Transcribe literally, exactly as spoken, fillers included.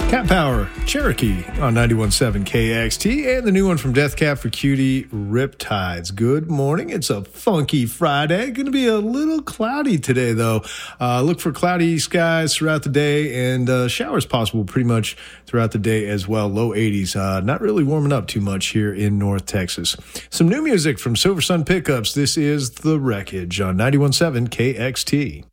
Cat Power, Cherokee on ninety-one point seven K X T, and the new one from Death Cab for Cutie, Riptides. Good morning. It's a funky Friday. Going to be a little cloudy today, though. Uh, look for cloudy skies throughout the day, and uh, showers possible pretty much throughout the day as well. Low eighties. Uh, not really warming up too much here in North Texas. Some new music from Silver Sun Pickups. This is The Wreckage on ninety-one point seven K X T.